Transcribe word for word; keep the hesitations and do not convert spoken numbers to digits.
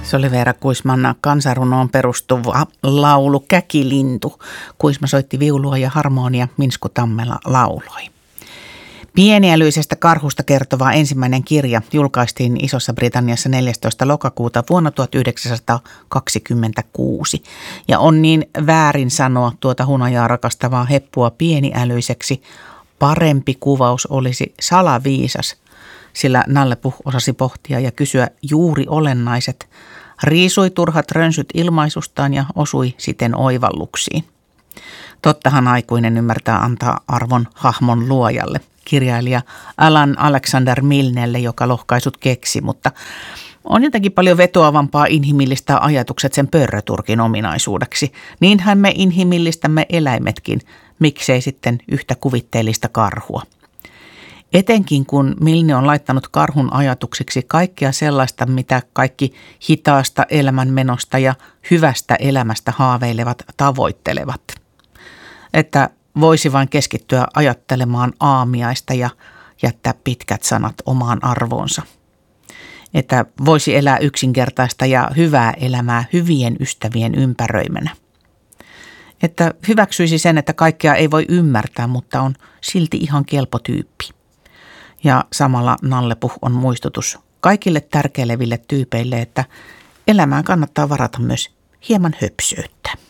Se oli Veera Kuisman kansanrunoon perustuva laulu Käkilintu. Kuisma soitti viulua ja harmonia, Minsku Tammela lauloi. Pieniälyisestä karhusta kertova ensimmäinen kirja julkaistiin Isossa Britanniassa neljästoista lokakuuta vuonna tuhatyhdeksänsataakaksikymmentäkuusi. Ja on niin väärin sanoa tuota hunajaa rakastavaa heppua pieniälyiseksi. Parempi kuvaus olisi salaviisas, sillä Nalle Puh osasi pohtia ja kysyä juuri olennaiset, riisui turhat rönsyt ilmaisustaan ja osui siten oivalluksiin. Tottahan aikuinen ymmärtää antaa arvon hahmon luojalle, kirjailija Alan Alexander Milnelle, joka lohkaisut keksi, mutta on jotenkin paljon vetoavampaa inhimillistää ajatukset sen pörröturkin ominaisuudeksi. Niinhän me inhimillistämme eläimetkin, miksei sitten yhtä kuvitteellista karhua. Etenkin kun Milne on laittanut karhun ajatuksiksi kaikkea sellaista, mitä kaikki hitaasta elämänmenosta ja hyvästä elämästä haaveilevat tavoittelevat. Että voisi vain keskittyä ajattelemaan aamiaista ja jättää pitkät sanat omaan arvoonsa. Että voisi elää yksinkertaista ja hyvää elämää hyvien ystävien ympäröimänä. Että hyväksyisi sen, että kaikkea ei voi ymmärtää, mutta on silti ihan kelpo tyyppi. Ja samalla Nalle Puh on muistutus kaikille tärkeileville tyypeille, että elämään kannattaa varata myös hieman höpsöyttä.